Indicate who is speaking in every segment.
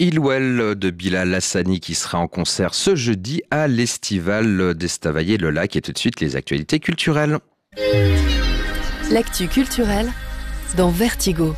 Speaker 1: Hillwell de Bilal Hassani qui sera en concert ce jeudi à l'Estival d'Estavayer-le-Lac. Et tout de suite, les actualités culturelles.
Speaker 2: L'actu culturelle dans Vertigo.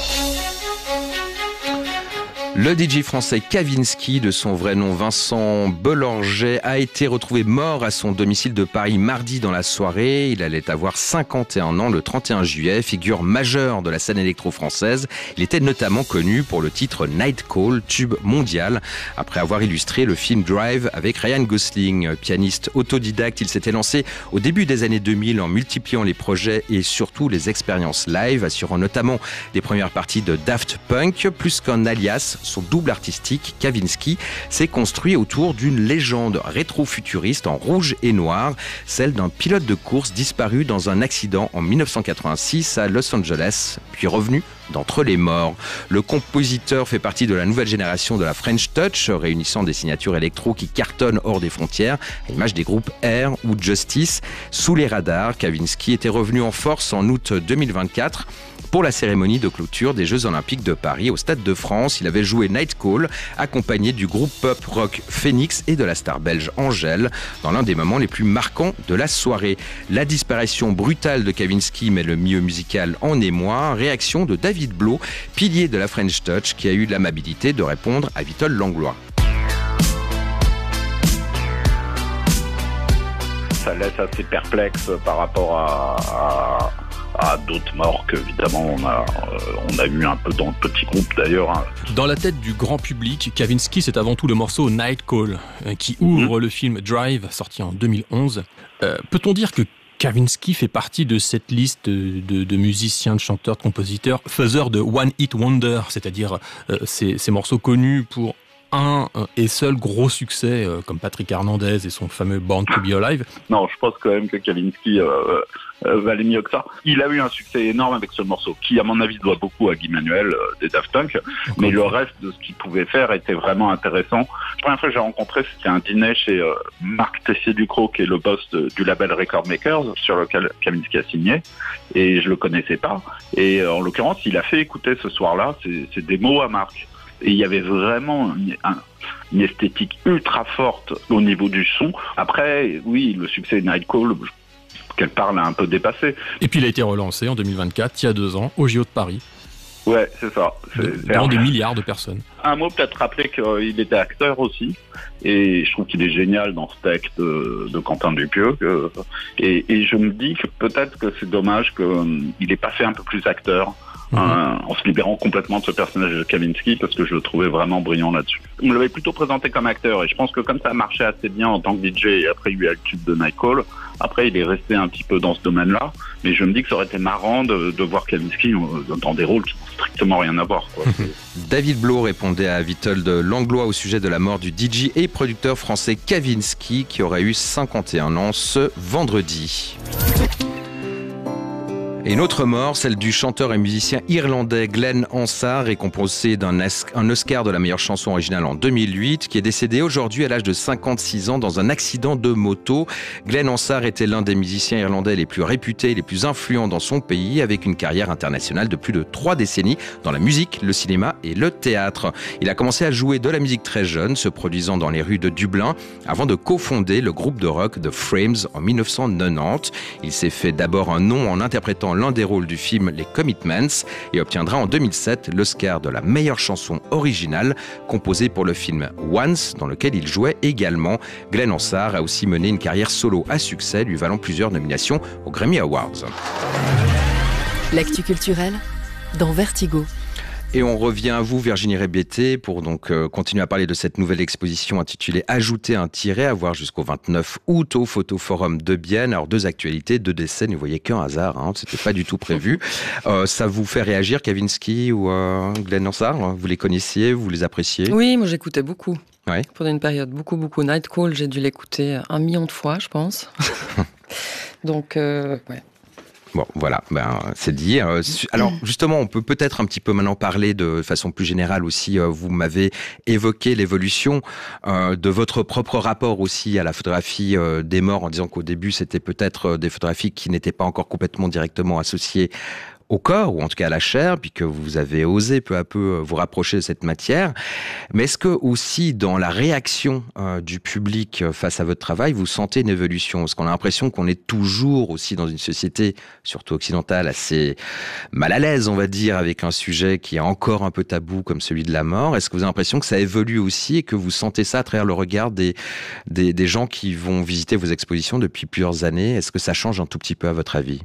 Speaker 1: Le DJ français Kavinsky, de son vrai nom Vincent Belorget, a été retrouvé mort à son domicile de Paris mardi dans la soirée. Il allait avoir 51 ans le 31 juillet, figure majeure de la scène électro-française. Il était notamment connu pour le titre Night Call, tube mondial, après avoir illustré le film Drive avec Ryan Gosling. Pianiste autodidacte, il s'était lancé au début des années 2000 en multipliant les projets et surtout les expériences live, assurant notamment des premières parties de Daft Punk. Plus qu'un alias, son double artistique, Kavinsky, s'est construit autour d'une légende rétro-futuriste en rouge et noir, celle d'un pilote de course disparu dans un accident en 1986 à Los Angeles, puis revenu d'entre les morts. Le compositeur fait partie de la nouvelle génération de la French Touch, réunissant des signatures électro qui cartonnent hors des frontières, à l'image des groupes Air ou Justice. Sous les radars, Kavinsky était revenu en force en août 2024 pour la cérémonie de clôture des Jeux Olympiques de Paris au Stade de France. Il avait joué Night Call, accompagné du groupe pop rock Phoenix et de la star belge Angèle, dans l'un des moments les plus marquants de la soirée. La disparition brutale de Kavinsky met le milieu musical en émoi. Réaction de David Blo, pilier de la French Touch, qui a eu l'amabilité de répondre à Vitol Langlois.
Speaker 3: Ça laisse assez perplexe par rapport à d'autres morts qu'évidemment on a eu un peu dans le petit groupe d'ailleurs.
Speaker 4: Dans la tête du grand public, Kavinsky, c'est avant tout le morceau Night Call qui ouvre le film Drive, sorti en 2011. Peut-on dire que Kavinsky fait partie de cette liste de musiciens, de chanteurs, de compositeurs, faiseurs de One Hit Wonder, c'est-à-dire ces morceaux connus pour un et seul gros succès, comme Patrick Hernandez et son fameux Born to Be Alive?
Speaker 3: Non, je pense quand même que Kavinsky valait mieux que ça. Il a eu un succès énorme avec ce morceau, qui à mon avis doit beaucoup à Guy Manuel des Daft Punk, mais le reste de ce qu'il pouvait faire était vraiment intéressant. La première fois que j'ai rencontré, c'était un dîner chez Marc Tessier-Ducrot, qui est le boss du label Record Makers, sur lequel Kavinsky a signé, et je le connaissais pas. Et en l'occurrence, il a fait écouter ce soir-là ses démos à Marc. Et il y avait vraiment une esthétique ultra forte au niveau du son. Après, oui, le succès de Night Call, qu'elle parle, a un peu dépassé.
Speaker 4: Et puis il a été relancé en 2024, il y a 2 ans, au JO de Paris.
Speaker 3: Ouais, c'est ça.
Speaker 4: Devant des milliards de personnes.
Speaker 3: Un mot, peut-être rappeler qu'il était acteur aussi. Et je trouve qu'il est génial dans ce texte de Quentin Dupieux. Et je me dis que peut-être que c'est dommage qu'il n'ait pas fait un peu plus acteur. En se libérant complètement de ce personnage de Kavinsky, parce que je le trouvais vraiment brillant là-dessus. On me l'avait plutôt présenté comme acteur, et je pense que comme ça a marché assez bien en tant que DJ, et après il y a eu le tube de Night Call, après il est resté un petit peu dans ce domaine-là, mais je me dis que ça aurait été marrant de voir Kavinsky dans des rôles qui n'ont strictement rien à voir, quoi.
Speaker 1: David Blo répondait à Witold Langlois au sujet de la mort du DJ et producteur français Kavinsky, qui aurait eu 51 ans ce vendredi. Et une autre mort, celle du chanteur et musicien irlandais Glenn Hansard, récompensé d'un Oscar de la meilleure chanson originale en 2008, qui est décédé aujourd'hui à l'âge de 56 ans dans un accident de moto. Glenn Hansard était l'un des musiciens irlandais les plus réputés et les plus influents dans son pays, avec une carrière internationale de plus de 3 décennies dans la musique, le cinéma et le théâtre. Il a commencé à jouer de la musique très jeune, se produisant dans les rues de Dublin, avant de cofonder le groupe de rock The Frames en 1990. Il s'est fait d'abord un nom en interprétant l'un des rôles du film Les Commitments et obtiendra en 2007 l'Oscar de la meilleure chanson originale composée pour le film Once, dans lequel il jouait également. Glenn Hansard a aussi mené une carrière solo à succès, lui valant plusieurs nominations aux Grammy Awards.
Speaker 2: L'actu culturelle dans Vertigo.
Speaker 1: Et on revient à vous, Virginie Rebieté, pour donc continuer à parler de cette nouvelle exposition intitulée « Ajouter un tiret » à voir jusqu'au 29 août au Photoforum de Bienne. Alors 2 actualités, 2 décès, ne voyez qu'un hasard, c'était pas du tout prévu. Ça vous fait réagir, Kavinsky ou Glenn Hansard? Vous les connaissiez, vous les appréciez?
Speaker 5: Oui, moi j'écoutais beaucoup.
Speaker 1: Ouais.
Speaker 5: Pendant une période, beaucoup. Night Call, j'ai dû l'écouter 1 million de fois, je pense. Donc, ouais.
Speaker 1: Bon, voilà, c'est dit. Alors, justement, on peut peut-être un petit peu maintenant parler de façon plus générale aussi. Vous m'avez évoqué l'évolution de votre propre rapport aussi à la photographie des morts, en disant qu'au début, c'était peut-être des photographies qui n'étaient pas encore complètement directement associées au corps, ou en tout cas à la chair, puis que vous avez osé peu à peu vous rapprocher de cette matière. Mais est-ce que aussi dans la réaction du public face à votre travail, vous sentez une évolution? Parce qu'on a l'impression qu'on est toujours aussi dans une société, surtout occidentale, assez mal à l'aise, on va dire, avec un sujet qui est encore un peu tabou comme celui de la mort. Est-ce que vous avez l'impression que ça évolue aussi et que vous sentez ça à travers le regard des gens qui vont visiter vos expositions depuis plusieurs années? Est-ce que ça change un tout petit peu à votre avis?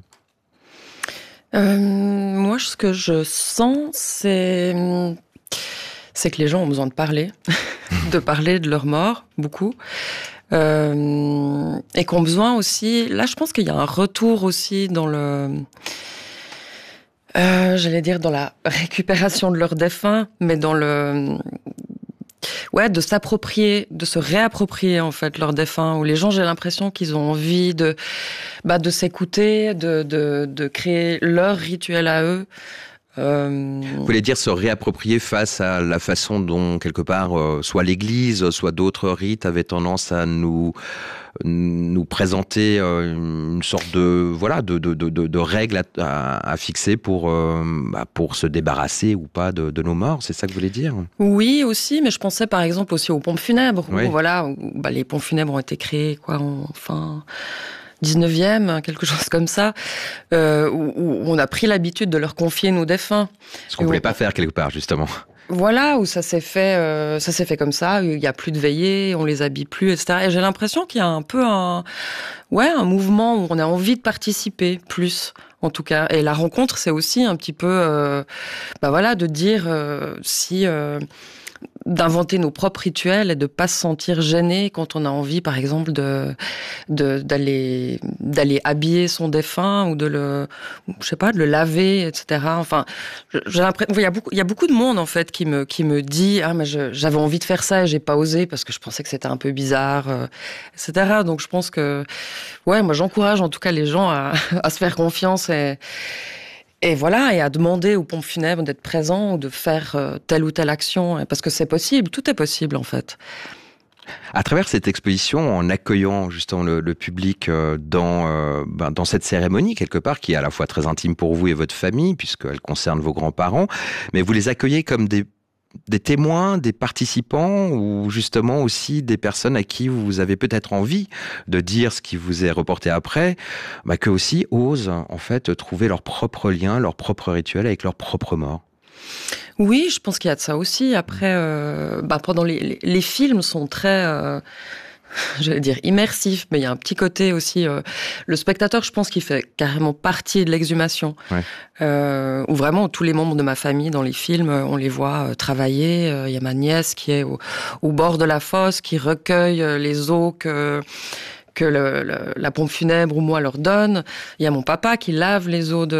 Speaker 5: Moi, ce que je sens, c'est que les gens ont besoin de parler, de parler de leur mort, beaucoup. Et qu'ont besoin aussi... Là, je pense qu'il y a un retour aussi dans j'allais dire dans la récupération de leurs défunts, mais dans de s'approprier, de se réapproprier en fait leurs défunts, où les gens, j'ai l'impression qu'ils ont envie de s'écouter, de créer leur rituel à eux.
Speaker 1: Vous voulez dire se réapproprier face à la façon dont, quelque part, soit l'Église, soit d'autres rites avaient tendance à nous présenter une sorte de règles à fixer pour se débarrasser ou pas de nos morts, c'est ça que vous voulez dire?
Speaker 5: Oui, aussi, mais je pensais par exemple aussi aux pompes funèbres,
Speaker 1: oui.
Speaker 5: où les pompes funèbres ont été créées, enfin... 19e, quelque chose comme ça, où on a pris l'habitude de leur confier nos défunts.
Speaker 1: Ce qu'on ne voulait pas faire quelque part, justement.
Speaker 5: Voilà, où ça s'est fait comme ça, il n'y a plus de veillée, on les habille plus, etc. Et j'ai l'impression qu'il y a un peu un mouvement où on a envie de participer plus, en tout cas. Et la rencontre, c'est aussi un petit peu, de dire si... d'inventer nos propres rituels et de pas se sentir gêné quand on a envie, par exemple, d'aller habiller son défunt ou de le laver, etc. Enfin, j'ai l'impression, il y a beaucoup de monde, en fait, qui me dit, mais j'avais envie de faire ça et j'ai pas osé parce que je pensais que c'était un peu bizarre, etc. Donc, je pense que, moi, j'encourage en tout cas les gens à se faire confiance et voilà, et à demander aux pompes funèbres d'être présents ou de faire telle ou telle action, parce que c'est possible, tout est possible en fait.
Speaker 1: À travers cette exposition, en accueillant justement le public dans cette cérémonie, quelque part, qui est à la fois très intime pour vous et votre famille, puisqu'elle concerne vos grands-parents, mais vous les accueillez comme des témoins, des participants, ou justement aussi des personnes à qui vous avez peut-être envie de dire ce qui vous est reporté après, qu'eux aussi osent en fait trouver leur propre lien, leur propre rituel avec leur propre mort.
Speaker 5: Oui, je pense qu'il y a de ça aussi. Après, pendant les films sont très... j'allais dire immersif, mais il y a un petit côté aussi... le spectateur, je pense qu'il fait carrément partie de l'exhumation.
Speaker 1: Ouais.
Speaker 5: Où vraiment, tous les membres de ma famille, dans les films, on les voit travailler. Il y a ma nièce qui est au bord de la fosse, qui recueille les os que la pompe funèbre ou moi leur donne. Il y a mon papa qui lave les os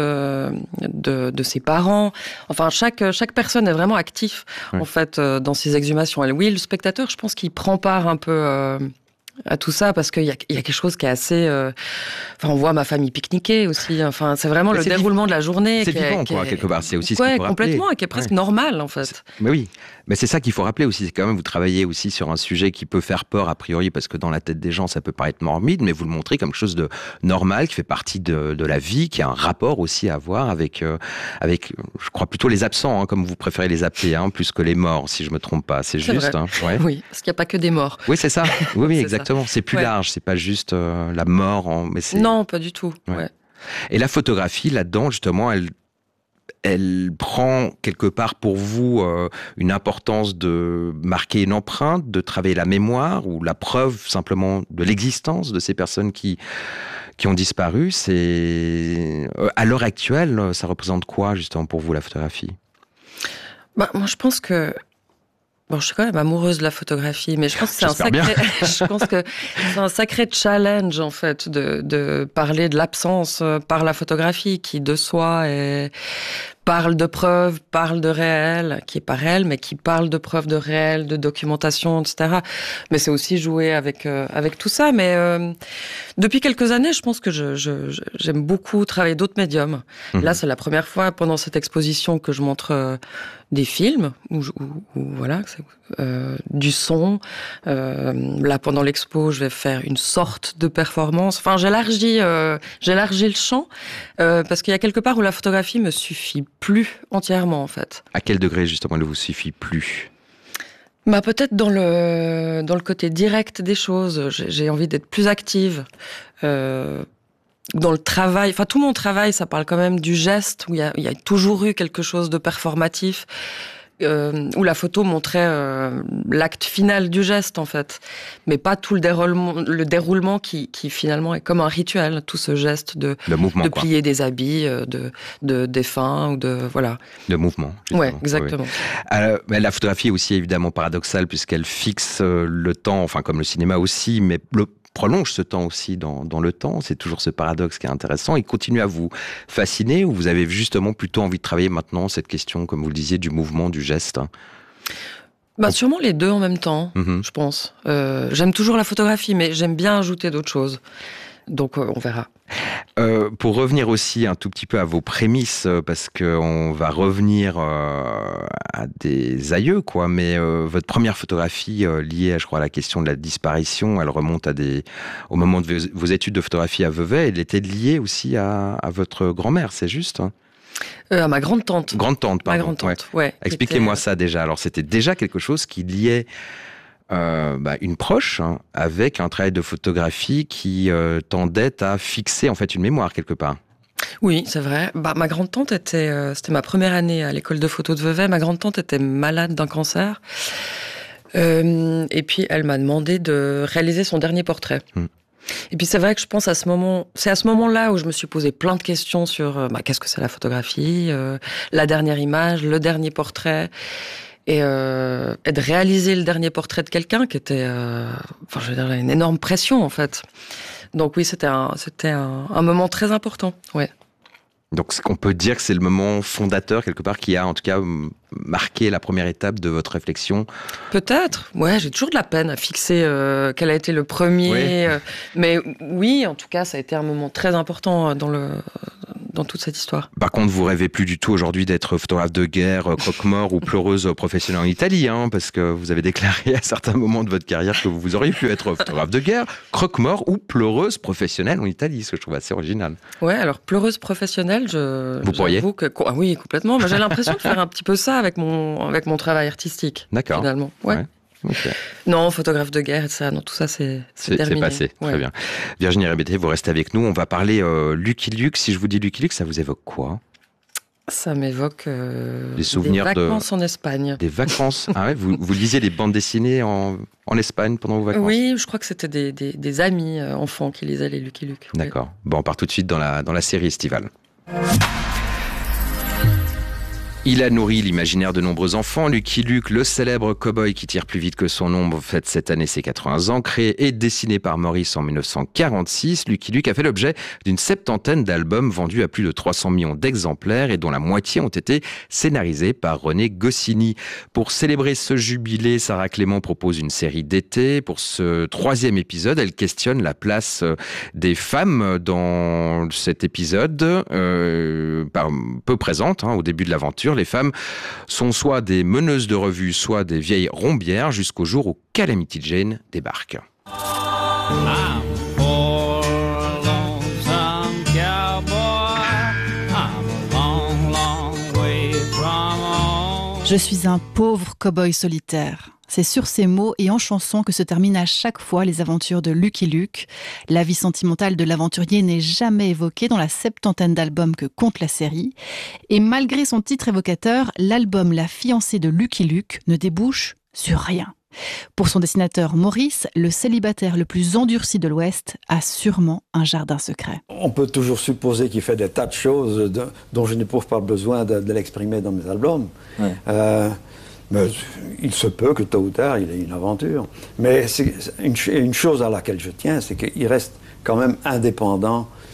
Speaker 5: de ses parents. Enfin, chaque personne est vraiment actif, en fait, dans ces exhumations. Et oui, le spectateur, je pense qu'il prend part un peu à tout ça, parce qu'il y a quelque chose qui est assez... on voit ma famille pique-niquer aussi. Enfin, c'est vraiment le déroulement de la journée.
Speaker 1: C'est vivant, quelque part. C'est aussi ce qu'il faut
Speaker 5: complètement,
Speaker 1: rappeler.
Speaker 5: Et qui est presque normal, en fait.
Speaker 1: Mais oui, mais c'est ça qu'il faut rappeler aussi. C'est quand même, vous travaillez aussi sur un sujet qui peut faire peur, a priori, parce que dans la tête des gens, ça peut paraître morbide, mais vous le montrez comme quelque chose de normal, qui fait partie de la vie, qui a un rapport aussi à voir avec je crois plutôt les absents, comme vous préférez les appeler, plus que les morts, si je me trompe pas. C'est juste.
Speaker 5: Vrai. Oui, parce qu'il n'y a pas que des morts.
Speaker 1: Oui, c'est ça. Oui, exactement.
Speaker 5: Ça.
Speaker 1: C'est plus large. C'est pas juste la mort. Mais c'est...
Speaker 5: Non, pas du tout.
Speaker 1: Ouais. Et la photographie, là-dedans, justement, elle prend quelque part pour vous une importance de marquer une empreinte, de travailler la mémoire ou la preuve simplement de l'existence de ces personnes qui ont disparu. À l'heure actuelle, ça représente quoi justement pour vous la photographie?
Speaker 5: Moi, je pense que je suis quand même amoureuse de la photographie, mais je pense que c'est un sacré challenge, en fait, de parler de l'absence par la photographie, qui de soi est parle de preuves, parle de réel, qui est pas réel, mais qui parle de preuves de réel, de documentation, etc. Mais c'est aussi jouer avec tout ça. Mais depuis quelques années, je pense que j'aime beaucoup travailler d'autres médiums. Là, c'est la première fois pendant cette exposition que je montre des films, ou voilà, du son. Là, pendant l'expo, je vais faire une sorte de performance. Enfin, j'élargis le champ parce qu'il y a quelque part où la photographie me suffit plus entièrement, en fait.
Speaker 1: À quel degré, justement, elle ne vous suffit plus ?
Speaker 5: Bah, peut-être dans le côté direct des choses. J'ai envie d'être plus active. Dans le travail, enfin tout mon travail, ça parle quand même du geste, où il y a toujours eu quelque chose de performatif, où la photo montrait l'acte final du geste, en fait. Mais pas tout le déroulement qui finalement est comme un rituel, tout ce geste de plier des habits, de défunts, ou de, voilà.
Speaker 1: De mouvement.
Speaker 5: Ouais, exactement.
Speaker 1: Oui. Mais la photographie est aussi évidemment paradoxale, puisqu'elle fixe le temps, enfin comme le cinéma aussi, mais prolonge ce temps aussi dans le temps. C'est toujours ce paradoxe qui est intéressant. Il continue à vous fasciner, ou vous avez justement plutôt envie de travailler maintenant cette question, comme vous le disiez, du mouvement, du geste ?
Speaker 5: Bah, sûrement les deux en même temps, je pense. J'aime toujours la photographie, mais j'aime bien ajouter d'autres choses. Donc on verra.
Speaker 1: Pour revenir aussi un tout petit peu à vos prémices, parce qu'on va revenir à des aïeux, quoi. Mais votre première photographie liée, je crois, à la question de la disparition, elle remonte au moment de vos études de photographie à Vevey. Elle était liée aussi à votre grand-mère, c'est juste ?
Speaker 5: À ma grande-tante.
Speaker 1: Grande-tante, pardon.
Speaker 5: Ma grande-tante, ouais.
Speaker 1: Expliquez-moi ça déjà. Alors, c'était déjà quelque chose qui liait une proche avec un travail de photographie qui tendait à fixer en fait une mémoire quelque part.
Speaker 5: Oui, c'est vrai. Bah, ma grande-tante c'était ma première année à l'école de photo de Vevey. Ma grande-tante était malade d'un cancer. Et puis, elle m'a demandé de réaliser son dernier portrait. Et puis c'est vrai que je pense c'est à ce moment-là où je me suis posé plein de questions sur qu'est-ce que c'est la photographie, la dernière image, le dernier portrait. Et de réaliser le dernier portrait de quelqu'un qui était, une énorme pression, en fait. Donc oui, c'était un moment très important, ouais.
Speaker 1: Donc on peut dire que c'est le moment fondateur, quelque part, qui a en tout cas marqué la première étape de votre réflexion. Peut-être,
Speaker 5: ouais, j'ai toujours de la peine à fixer quel a été le premier. Oui. Mais oui, en tout cas, ça a été un moment très important dans toute cette histoire.
Speaker 1: Par contre, vous rêvez plus du tout aujourd'hui d'être photographe de guerre, croque-mort ou pleureuse professionnelle en Italie, parce que vous avez déclaré à certains moments de votre carrière que vous auriez pu être photographe de guerre, croque-mort ou pleureuse professionnelle en Italie, ce que je trouve assez original.
Speaker 5: Ouais, alors pleureuse professionnelle,
Speaker 1: vous pourriez ?
Speaker 5: Oui, complètement. Mais j'ai l'impression de faire un petit peu ça avec mon travail artistique.
Speaker 1: D'accord.
Speaker 5: Finalement. Ouais.
Speaker 1: Okay.
Speaker 5: Non, photographe de guerre, ça, non, tout ça, c'est terminé.
Speaker 1: C'est passé, très bien. Virginie Rébété, vous restez avec nous. On va parler Lucky Luke. Si je vous dis Lucky Luke, ça vous évoque quoi ?
Speaker 5: Ça m'évoque
Speaker 1: des souvenirs
Speaker 5: des vacances en Espagne.
Speaker 1: Des vacances. Ah ouais, vous lisiez des bandes dessinées en Espagne pendant vos vacances ?
Speaker 5: Oui, je crois que c'était des amis enfants qui lisaient les Lucky Luke.
Speaker 1: D'accord. Ouais. Bon, on part tout de suite dans la série estivale. Il a nourri l'imaginaire de nombreux enfants. Lucky Luke, le célèbre cow-boy qui tire plus vite que son ombre, fête cette année ses 80 ans. Créé et dessiné par Maurice en 1946, Lucky Luke a fait l'objet d'une 70aine d'albums vendus à plus de 300 millions d'exemplaires et dont la moitié ont été scénarisés par René Goscinny. Pour célébrer ce jubilé, Sarah Clément propose une série d'été. Pour ce 3e épisode, elle questionne la place des femmes dans cet épisode, peu présente au début de l'aventure. Les femmes sont soit des meneuses de revue, soit des vieilles rombières, jusqu'au jour où Calamity Jane débarque.
Speaker 6: Je suis un pauvre cow-boy solitaire. C'est sur ces mots et en chanson que se terminent à chaque fois les aventures de Lucky Luke. La vie sentimentale de l'aventurier n'est jamais évoquée dans la 70aine d'albums que compte la série. Et malgré son titre évocateur, l'album La fiancée de Lucky Luke ne débouche sur rien. Pour son dessinateur Maurice, le célibataire le plus endurci de l'Ouest a sûrement un jardin secret.
Speaker 7: On peut toujours supposer qu'il fait des tas de choses dont je n'éprouve pas besoin de l'exprimer dans mes albums. Ouais. Mais il se peut que tôt ou tard, il ait une aventure. Mais c'est une chose à laquelle je tiens, c'est qu'il reste quand même indépendant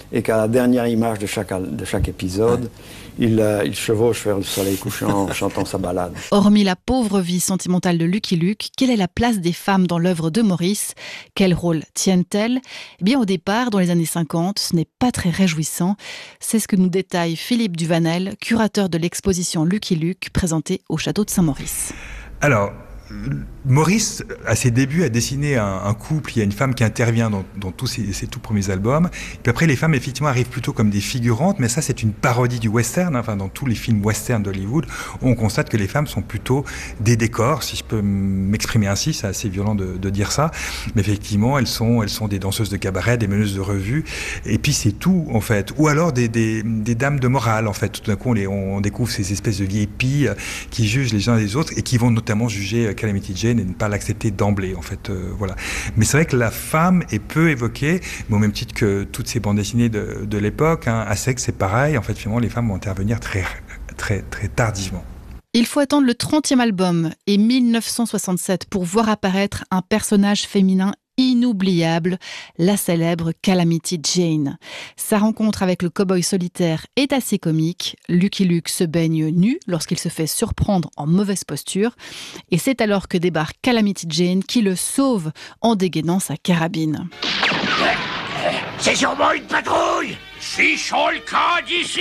Speaker 7: et qu'à la dernière image de chaque épisode, il chevauche vers le soleil couchant en chantant sa ballade.
Speaker 6: Hormis la pauvre vie sentimentale de Lucky Luke, quelle est la place des femmes dans l'œuvre de Maurice ? Quel rôle tiennent-elles ? Eh bien, au départ, dans les années 50, ce n'est pas très réjouissant. C'est ce que nous détaille Philippe Duvanel, curateur de l'exposition Lucky Luke, présentée au château de Saint-Maurice.
Speaker 8: Alors, Maurice, à ses débuts, a dessiné un couple. Il y a une femme qui intervient dans tous ses tout premiers albums. Puis après, les femmes, effectivement, arrivent plutôt comme des figurantes. Mais ça, c'est une parodie du western. Enfin, dans tous les films western d'Hollywood, on constate que les femmes sont plutôt des décors, si je peux m'exprimer ainsi. C'est assez violent de dire ça. Mais effectivement, elles sont des danseuses de cabaret, des meneuses de revue. Et puis, c'est tout, en fait. Ou alors des dames de morale, en fait. Tout d'un coup, on découvre ces espèces de hippies qui jugent les uns les autres et qui vont notamment juger Calamity Jane et ne pas l'accepter d'emblée, en fait. Voilà. Mais c'est vrai que la femme est peu évoquée, mais au même titre que toutes ces bandes dessinées de l'époque. À Sexe, c'est pareil. En fait, finalement, les femmes vont intervenir très, très, très tardivement.
Speaker 6: Il faut attendre le 30e album et 1967 pour voir apparaître un personnage féminin inoubliable, la célèbre Calamity Jane. Sa rencontre avec le cow-boy solitaire est assez comique. Lucky Luke se baigne nu lorsqu'il se fait surprendre en mauvaise posture. Et c'est alors que débarque Calamity Jane qui le sauve en dégainant sa carabine.
Speaker 9: C'est sûrement une patrouille! Fichons le camp d'ici!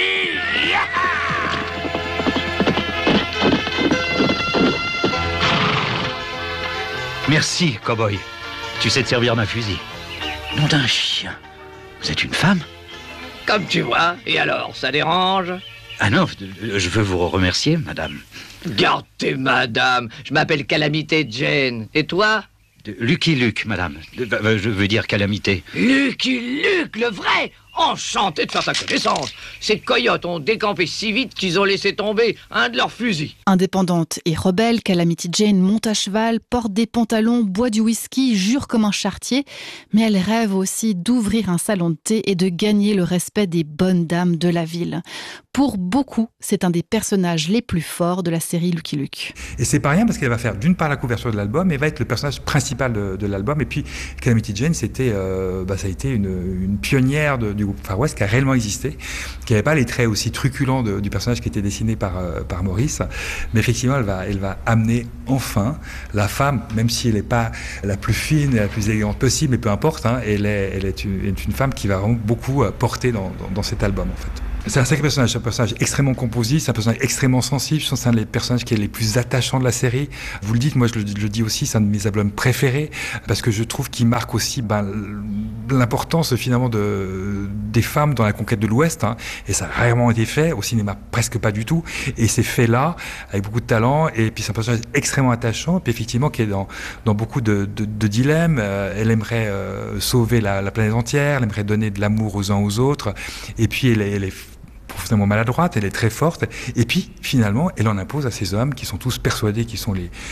Speaker 10: Merci, cow-boy. Tu sais te servir d'un fusil. Nom d'un chien. Vous êtes une femme ?
Speaker 9: Comme tu vois, et alors, ça dérange?
Speaker 10: Ah non, je veux vous remercier, madame.
Speaker 9: Garde tes madame, je m'appelle Calamité Jane. Et toi?
Speaker 10: Lucky Luke, madame. Je veux dire Calamité.
Speaker 9: Lucky Luke, le vrai! Enchanté de faire ta connaissance. Ces coyotes ont décampé si vite qu'ils ont laissé tomber un de leurs fusils.
Speaker 6: Indépendante et rebelle, Calamity Jane monte à cheval, porte des pantalons, boit du whisky, jure comme un charretier, mais elle rêve aussi d'ouvrir un salon de thé et de gagner le respect des bonnes dames de la ville. Pour beaucoup, c'est un des personnages les plus forts de la série Lucky Luke.
Speaker 8: Et c'est pas rien parce qu'elle va faire d'une part la couverture de l'album et va être le personnage principal de l'album. Et puis Calamity Jane, ça a été une pionnière du groupe Far West qui a réellement existé, qui n'avait pas les traits aussi truculents du personnage qui était dessiné par Maurice. Mais effectivement, elle va amener enfin la femme, même si elle n'est pas la plus fine et la plus élégante possible, mais peu importe, elle est une femme qui va vraiment beaucoup porter dans cet album, en fait. C'est un sacré personnage, c'est un personnage extrêmement composite, c'est un personnage extrêmement sensible, je pense que c'est un des personnages qui est les plus attachants de la série. Vous le dites, moi je le dis aussi, c'est un de mes albums préférés, parce que je trouve qu'il marque aussi l'importance finalement des femmes dans la conquête de l'Ouest, et ça a rarement été fait, au cinéma presque pas du tout, et c'est fait là, avec beaucoup de talent, et puis c'est un personnage extrêmement attachant, et puis effectivement qui est dans beaucoup de dilemmes. Elle aimerait sauver la planète entière, elle aimerait donner de l'amour aux uns aux autres, et puis elle est profondément maladroite, elle est très forte, et puis finalement elle en impose à ces hommes qui sont tous persuadés qu'ils sont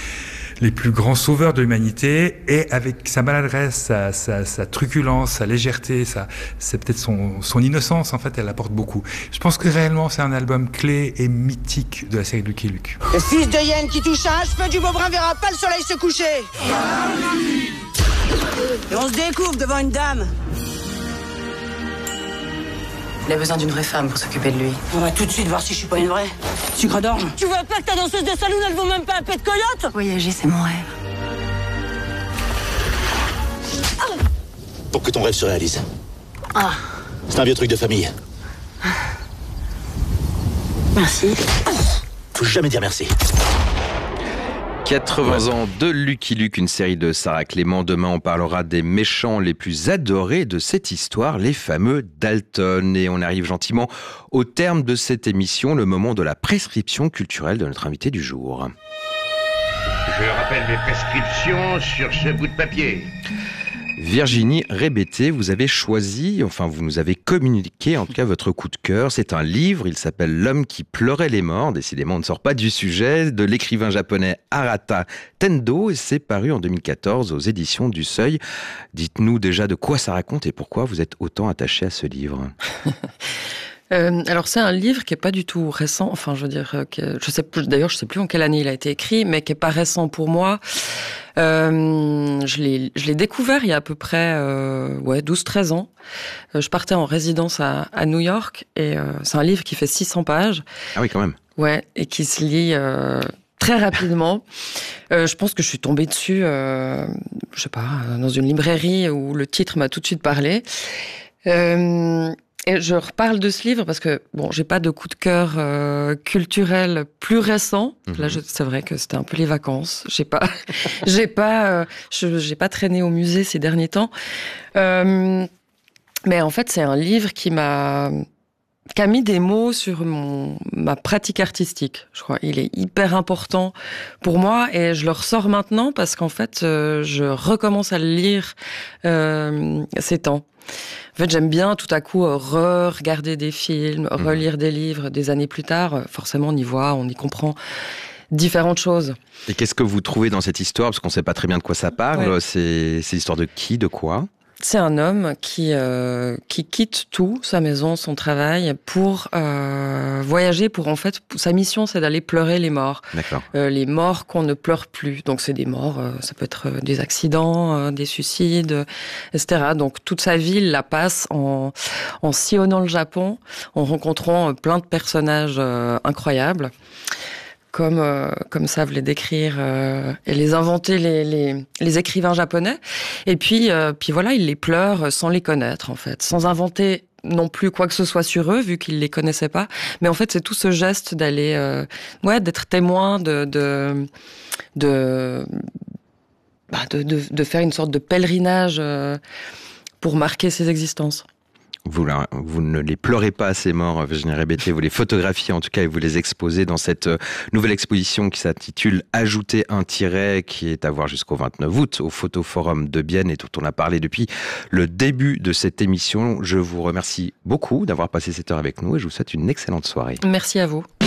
Speaker 8: les plus grands sauveurs de l'humanité, et avec sa maladresse, sa truculence, sa légèreté, c'est peut-être son innocence, en fait, elle apporte beaucoup. Je pense que réellement c'est un album clé et mythique de la série Lucky Luke.
Speaker 11: Le fils de hyène qui touche un cheveu du Beaubrun verra pas le soleil se coucher. Et on se découvre devant une dame.
Speaker 12: Il a besoin d'une vraie femme pour s'occuper de lui.
Speaker 11: On va tout de suite voir si je suis pas une vraie. Sucre d'orge. Tu vois pas que ta danseuse de saloon, elle vaut même pas un pet de coyote?
Speaker 12: Voyager, c'est mon rêve.
Speaker 13: Pour que ton rêve se réalise.
Speaker 12: Ah.
Speaker 13: C'est un vieux truc de famille.
Speaker 12: Merci.
Speaker 13: Faut jamais dire merci.
Speaker 1: 80 ans de Lucky Luke, une série de Sarah Clément. Demain, on parlera des méchants les plus adorés de cette histoire, les fameux Dalton. Et on arrive gentiment au terme de cette émission, le moment de la prescription culturelle de notre invité du jour.
Speaker 14: Je rappelle mes prescriptions sur ce bout de papier.
Speaker 1: Virginie Rébété, vous avez choisi, enfin vous nous avez communiqué en tout cas votre coup de cœur. C'est un livre, il s'appelle L'homme qui pleurait les morts. Décidément, on ne sort pas du sujet, de l'écrivain japonais Arata Tendo, et c'est paru en 2014 aux éditions du Seuil. Dites-nous déjà de quoi ça raconte et pourquoi vous êtes autant attaché à ce livre.
Speaker 5: Alors c'est un livre qui est pas du tout récent, enfin je veux dire, je sais plus en quelle année il a été écrit, mais qui est pas récent pour moi. Je l'ai découvert il y a à peu près 12-13 ans. Je partais en résidence à New York et c'est un livre qui fait 600 pages.
Speaker 1: Ah oui, quand même.
Speaker 5: Ouais, et qui se lit très rapidement. Je pense que je suis tombée dessus, je sais pas, dans une librairie où le titre m'a tout de suite parlé. Et je reparle de ce livre parce que, bon, j'ai pas de coup de cœur culturel plus récent. Là, c'est vrai que c'était un peu les vacances. J'ai pas traîné au musée ces derniers temps. Mais en fait, c'est un livre qui a mis des mots sur ma pratique artistique. Je crois il est hyper important pour moi et je le ressors maintenant parce qu'en fait, je recommence à le lire ces temps. En fait, j'aime bien tout à coup regarder des films, relire des livres des années plus tard. Forcément, on y comprend différentes choses.
Speaker 1: Et qu'est-ce que vous trouvez dans cette histoire? Parce qu'on ne sait pas très bien de quoi ça parle. Ouais. C'est l'histoire de qui, de quoi?
Speaker 5: C'est un homme qui quitte tout, sa maison, son travail, pour voyager. Sa mission, c'est d'aller pleurer les morts.
Speaker 1: D'accord.
Speaker 5: Les morts qu'on ne pleure plus. Donc, c'est des morts, ça peut être des accidents, des suicides, etc. Donc, toute sa vie, il la passe en sillonnant le Japon, en rencontrant plein de personnages incroyables. Comme savent les décrire et les inventer les écrivains japonais. Et puis voilà, il les pleure sans les connaître, en fait, sans inventer non plus quoi que ce soit sur eux, vu qu'ils les connaissaient pas. Mais en fait, c'est tout ce geste d'aller, d'être témoin de faire une sorte de pèlerinage pour marquer ses existences.
Speaker 1: Vous ne les pleurez pas, ces morts, Virginie Rebetté, vous les photographiez en tout cas et vous les exposez dans cette nouvelle exposition qui s'intitule « Ajouter un tiret » qui est à voir jusqu'au 29 août au Photoforum de Bienne et dont on a parlé depuis le début de cette émission. Je vous remercie beaucoup d'avoir passé cette heure avec nous et je vous souhaite une excellente soirée.
Speaker 5: Merci à vous.